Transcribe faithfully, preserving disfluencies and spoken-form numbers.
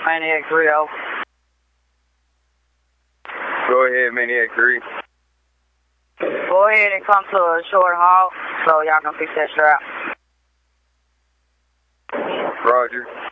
Maniac three oh. Go ahead, Maniac three. Go ahead and come to a short halt so y'all can fix that strap. Roger.